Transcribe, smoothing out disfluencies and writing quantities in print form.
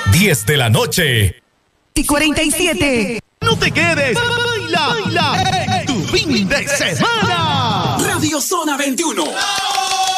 10 de la noche. Y 47. No te quedes. Baila, baila. Tu fin de semana. Radio Zona 21.